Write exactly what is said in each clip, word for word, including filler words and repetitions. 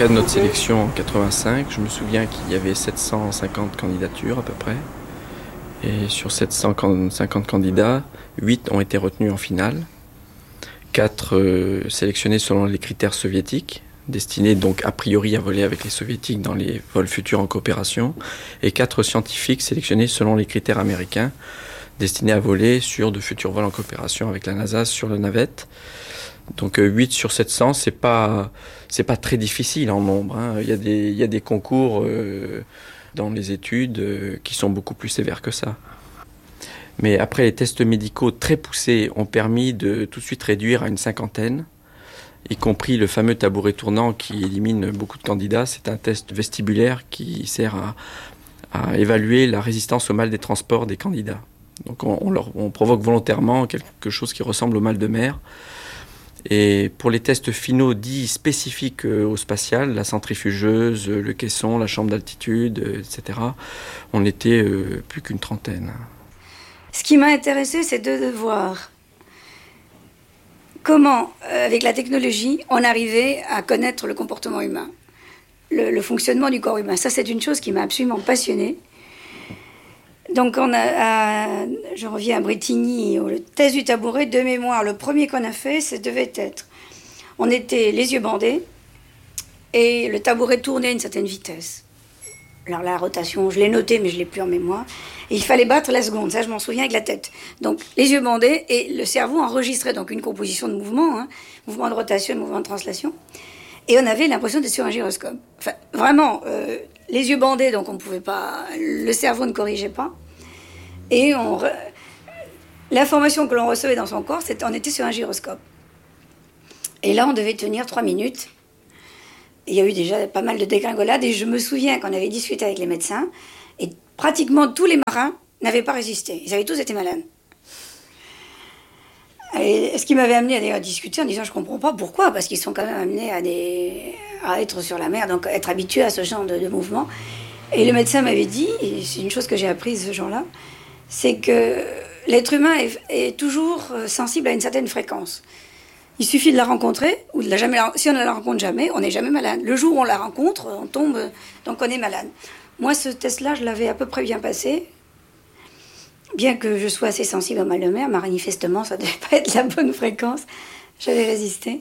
cas de notre sélection en quatre-vingt-cinq, je me souviens qu'il y avait sept cent cinquante candidatures à peu près. Et sur sept cent cinquante candidats, huit ont été retenus en finale. quatre euh, sélectionnés selon les critères soviétiques, destinés donc a priori à voler avec les soviétiques dans les vols futurs en coopération. Et quatre scientifiques sélectionnés selon les critères américains, destinés à voler sur de futurs vols en coopération avec la NASA sur la navette. Donc euh, huit sur sept cents, c'est pas, c'est pas très difficile en nombre, hein. Il y a des, il y a des concours euh, dans les études euh, qui sont beaucoup plus sévères que ça. Mais après, les tests médicaux très poussés ont permis de tout de suite réduire à une cinquantaine, y compris le fameux tabouret tournant qui élimine beaucoup de candidats. C'est un test vestibulaire qui sert à, à évaluer la résistance au mal des transports des candidats. Donc on, on, leur, on provoque volontairement quelque chose qui ressemble au mal de mer. Et pour les tests finaux dits spécifiques au spatial, la centrifugeuse, le caisson, la chambre d'altitude, et cetera, on n'était euh, plus qu'une trentaine. Ce qui m'a intéressé, c'est de, de voir comment, euh, avec la technologie, on arrivait à connaître le comportement humain, le, le fonctionnement du corps humain. Ça, c'est une chose qui m'a absolument passionnée. Donc, on a, à, je reviens à Bretigny, le test du tabouret de mémoire. Le premier qu'on a fait, ça devait être... On était les yeux bandés et le tabouret tournait à une certaine vitesse. Alors la rotation, je l'ai noté, mais je ne l'ai plus en mémoire. Et il fallait battre la seconde, ça je m'en souviens avec la tête. Donc les yeux bandés et le cerveau enregistrait donc une composition de mouvements, hein, mouvement de rotation et mouvement de translation. Et on avait l'impression d'être sur un gyroscope. Enfin, vraiment, euh, les yeux bandés, donc on pouvait pas... Le cerveau ne corrigeait pas. Et on... l'information que l'on recevait dans son corps, c'était on était sur un gyroscope. Et là, on devait tenir trois minutes. Il y a eu déjà pas mal de dégringolades. Et je me souviens qu'on avait discuté avec les médecins. Et pratiquement tous les marins n'avaient pas résisté. Ils avaient tous été malades. Et ce qui m'avait amené à discuter en disant je comprends pas pourquoi, parce qu'ils sont quand même amenés à, des, à être sur la mer, donc être habitués à ce genre de, de mouvement. Et le médecin m'avait dit, et c'est une chose que j'ai apprise ce jour-là, c'est que l'être humain est, est toujours sensible à une certaine fréquence. Il suffit de la rencontrer, ou de la jamais, si on ne la rencontre jamais, on n'est jamais malade. Le jour où on la rencontre, on tombe, donc on est malade. Moi, ce test-là, je l'avais à peu près bien passé. Bien que je sois assez sensible au mal de mer, manifestement, ça ne devait pas être la bonne fréquence. J'avais résisté.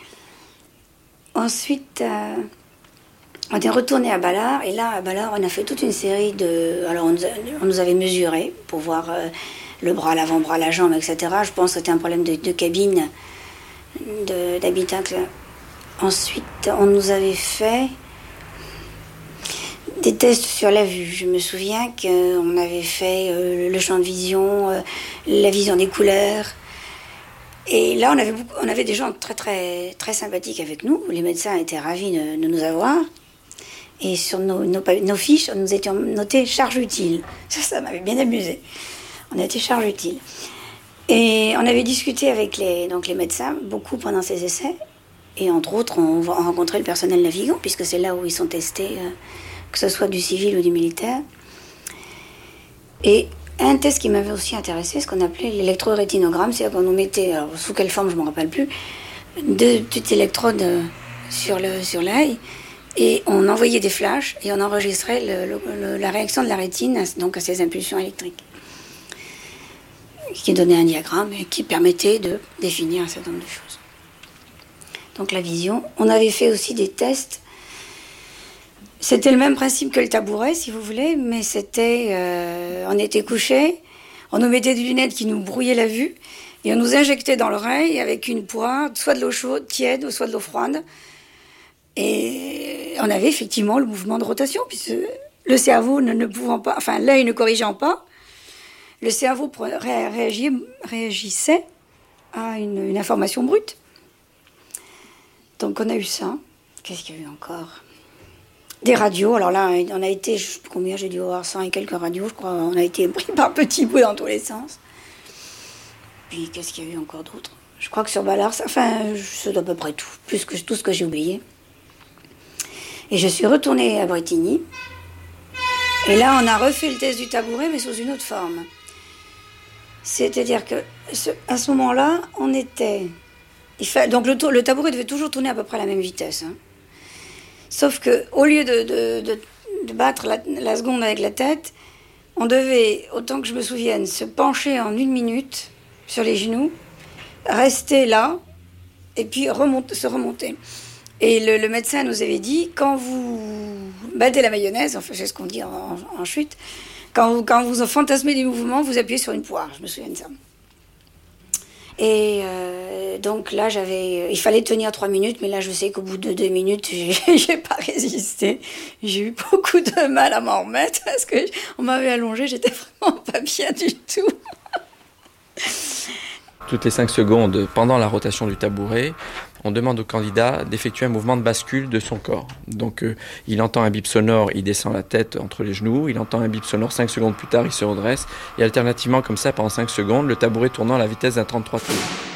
Ensuite, euh, on est retourné à Ballard. Et là, à Ballard, on a fait toute une série de... Alors, on nous, a, on nous avait mesuré pour voir euh, le bras, l'avant-bras, la jambe, et cetera. Je pense que c'était un problème de, de cabine, de, d'habitacle. Ensuite, on nous avait fait... des tests sur la vue. Je me souviens qu'on avait fait euh, le champ de vision, euh, la vision des couleurs. Et là, on avait, beaucoup, on avait des gens très, très, très sympathiques avec nous. Les médecins étaient ravis de, de nous avoir. Et sur nos, nos, nos fiches, nous étions notés charge utile. Ça, ça m'avait bien amusé. On était charge utile. Et on avait discuté avec les, donc les médecins beaucoup pendant ces essais. Et entre autres, on, on rencontrait le personnel navigant, puisque c'est là où ils sont testés... Euh, que ce soit du civil ou du militaire. Et un test qui m'avait aussi intéressé, ce qu'on appelait l'électrorétinogramme, c'est-à-dire qu'on nous mettait, alors sous quelle forme je ne me rappelle plus, deux petites électrodes sur, le, sur l'œil, et on envoyait des flashs, et on enregistrait le, le, le, la réaction de la rétine donc à ces impulsions électriques, qui donnait un diagramme et qui permettait de définir un certain nombre de choses. Donc la vision. On avait fait aussi des tests. C'était le même principe que le tabouret, si vous voulez, mais c'était... Euh, on était couchés, on nous mettait des lunettes qui nous brouillaient la vue, et on nous injectait dans l'oreille avec une poire, soit de l'eau chaude, tiède, ou soit de l'eau froide. Et on avait effectivement le mouvement de rotation, puisque le cerveau ne, ne pouvant pas... Enfin, l'œil ne corrigeant pas, le cerveau réagit, réagissait à une, une information brute. Donc on a eu ça. Qu'est-ce qu'il y a eu encore ? Des radios, alors là, on a été, je sais plus combien, j'ai dû avoir cent et quelques radios, je crois, on a été pris par petits bouts dans tous les sens. Puis, qu'est-ce qu'il y a eu encore d'autre ? Je crois que sur Ballard, ça, enfin, c'est à peu près tout, plus que tout ce que j'ai oublié. Et je suis retournée à Bretigny, et là, on a refait le test du tabouret, mais sous une autre forme. C'est-à-dire que, ce, à ce moment-là, on était... Il fa... Donc, le, tour, le tabouret devait toujours tourner à peu près à la même vitesse, hein. Sauf que au lieu de, de, de, de battre la, la seconde avec la tête, on devait, autant que je me souvienne, se pencher en une minute sur les genoux, rester là, et puis remonter, se remonter. Et le, le médecin nous avait dit, quand vous battez la mayonnaise, enfin c'est ce qu'on dit en, en, en chute, quand vous, quand vous fantasmez des mouvements, vous appuyez sur une poire, je me souviens de ça. Et euh, donc là, j'avais, il fallait tenir trois minutes, mais là, je sais qu'au bout de deux minutes, j'ai, j'ai pas résisté. J'ai eu beaucoup de mal à m'en remettre parce que on m'avait allongée, j'étais vraiment pas bien du tout. Toutes les cinq secondes, pendant la rotation du tabouret, on demande au candidat d'effectuer un mouvement de bascule de son corps. Donc euh, il entend un bip sonore, il descend la tête entre les genoux, il entend un bip sonore, cinq secondes plus tard, il se redresse, et alternativement comme ça, pendant cinq secondes, le tabouret tournant à la vitesse d'un trente-trois tours.